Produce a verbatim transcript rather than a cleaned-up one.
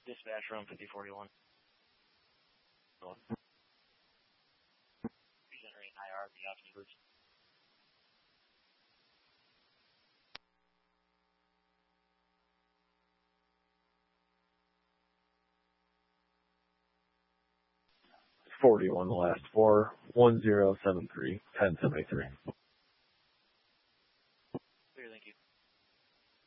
Dispatch room fifty forty-one. Generate I R, the option groups. forty-one, the last four, one zero seven three, ten seventy-three.